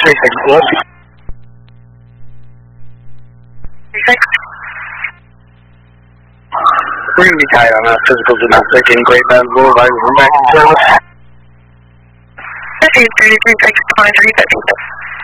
36 We're going to be tight on physical domestic in Great Bend Boulevard. We're back to service. 33, 23, 23,